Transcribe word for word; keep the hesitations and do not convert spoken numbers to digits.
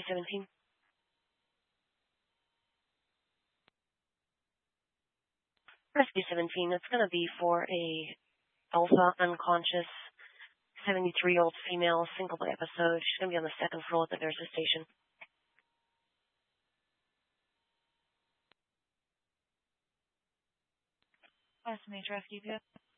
seventeen. Rescue seventeen, it's going to be for a alpha unconscious seventy-three-year-old female, single by episode. She's going to be on the second floor at the nurse's station. S M H Rescue, P S.